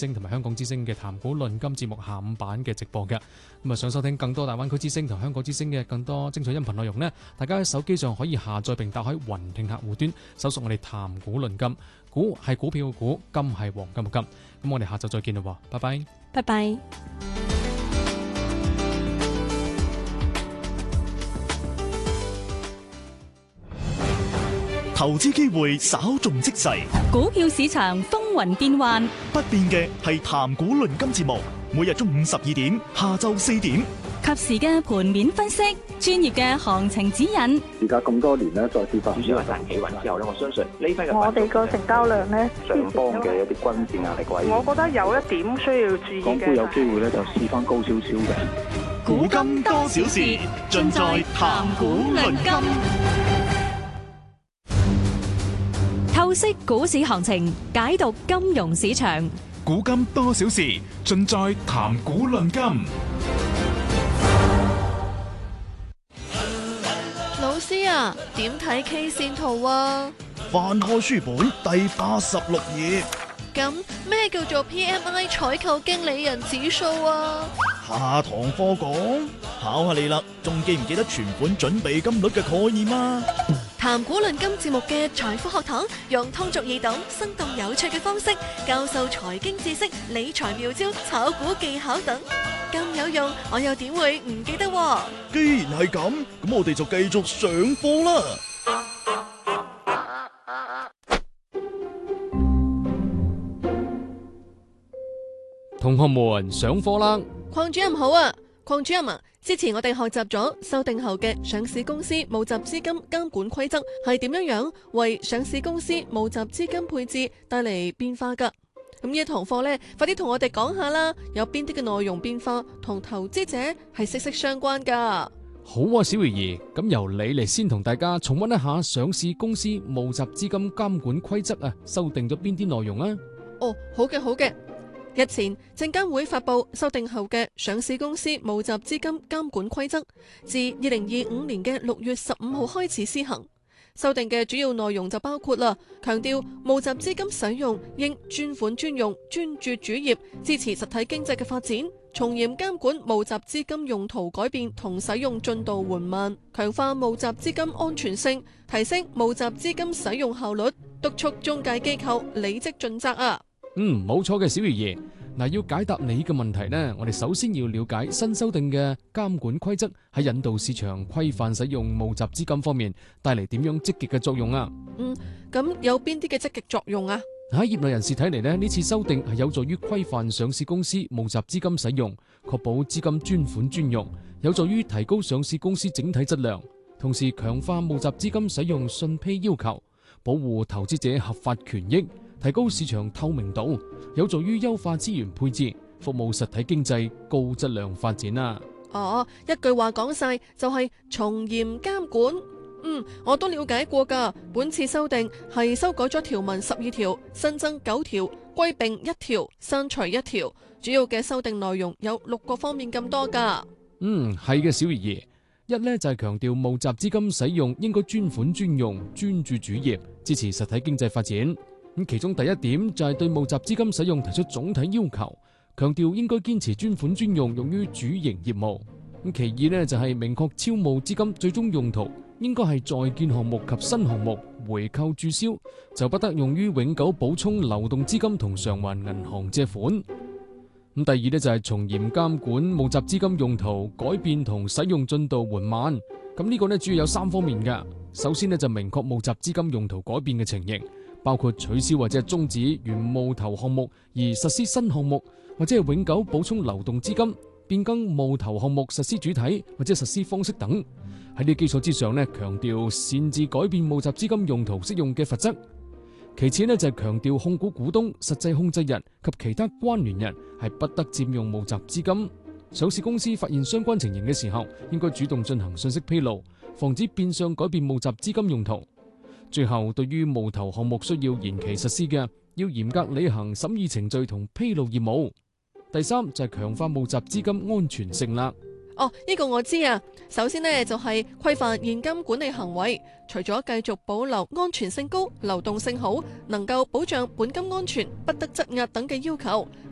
聲同埋香港之聲嘅談股論金節目下午版嘅直播嘅。咁啊，想收聽更多大灣區之聲同香港之聲嘅更多精彩音頻內容呢，大家喺手機上可以下載並打開雲聽客戶端，搜索我哋談股論金，股係股票嘅股，金係黃金嘅金。咁我哋下晝再見啦，拜拜， 拜拜。 投資機會稍縱即逝， 股票市場風雲變幻， 不變嘅係談股論金節目，每日中午12點，下晝4點， 及時嘅盤面分析，專業嘅行情指引。 而家咁多年咧，再次發主要係彈企穩之後咧，我相信呢批嘅我哋個成交量咧， 上方嘅一啲均線壓力位， 我覺得有一點需要注意嘅。 港股有機會咧就試翻高少少嘅。 股金多少事，盡在談股論金。 透析股市行情，解讀金融市場。 股金多少事，盡在談股論金。 老師啊，點睇 K 線圖啊？ 翻開書本第86頁。 咁咩叫做 PMI 採購經理人指數啊？ 下堂課講，考下你啦，仲記唔記得存款準備金率嘅概念啊？ 談股論金節目嘅財富學堂，用通俗易懂、生動有趣嘅方式教授財經知識、理財妙招、炒股技巧等，咁有用，我又點會唔記得喎？ 既然係咁，咁我哋就繼續上課啦。 同學們上課啦！ 鄺主任好啊，鄺主任啊，之前我哋學習咗修訂後嘅上市公司募集資金監管規則係點樣為上市公司募集資金配置帶嚟變化噶。咁呢一堂課呢，快啲同我哋講下啦，有邊啲嘅內容變化同投資者係息息相關噶？ 好啊，小魚兒，咁由你嚟先同大家重溫一下上市公司募集資金監管規則啊，修訂咗邊啲內容啊？ 哦，好嘅，好嘅。日前，證監會發布修訂後嘅上市公司募集資金監管規則，自2025年嘅6月15號開始施行。修訂嘅主要內容就包括啦，強調募集資金使用應專款專用、專注主業，支持實體經濟嘅發展，從嚴監管募集資金用途改變同使用進度緩慢，強化募集資金安全性，提升募集資金使用效率，督促中介機構履職盡責啊！ 冇錯嘅，小魚兒。嗱，要解答你嘅問題呢，我哋首先要了解新修訂嘅監管規則喺引導市場規範使用募集資金方面帶嚟點樣積極嘅作用啊？ 咁有邊啲嘅積極作用啊？ 喺業內人士睇嚟呢，呢次修訂係有助於規範上市公司募集資金使用，確保資金專款專用，有助於提高上市公司整體質量，同時強化募集資金使用信披要求，保護投資者合法權益，提高市場透明度，有助於優化資源配置，服務實體經濟高質量發展啊！ 一句話講晒就係從嚴監管。我都了解過噶。本次修訂係修改咗條文12條，新增9條，歸併1條，刪除1條。主要嘅修訂內容有6個方面咁多噶。 係嘅，小魚兒。一呢就係強調募集資金使用應該專款專用，專注主業，支持實體經濟發展。其中第一點就係對募集資金使用提出總體要求，強調應該堅持專款專用用於主營業務。其二呢就係明確招募資金最終用途應該係在建項目及新項目回購註銷，就不得用於永久補充流動資金同償還銀行借款。第二呢就係從嚴監管募集資金用途改變同使用進度緩慢。咁呢個呢主要有3方面嘅。首先呢就明確募集資金用途改變嘅情形，包括取消或者終止原募投項目而實施新項目，或者係永久補充流動資金，變更募投項目實施主體或者實施方式等。喺呢基礎之上呢，強調擅自改變募集資金用途適用嘅罰則。其次呢就係強調控股股東、實際控制人及其他關聯人係不得佔用募集資金。上市公司發現相關情形嘅時候，應該主動進行信息披露，防止變相改變募集資金用途。最後，對於募投項目需要延期實施嘅，要嚴格履行審議程序同披露義務。第三就係強化募集資金安全性啦。 呢個我知啊。首先呢，就係規範現金管理行為，除咗繼續保留安全性高、流動性好、能夠保障本金安全、不得質押等嘅要求，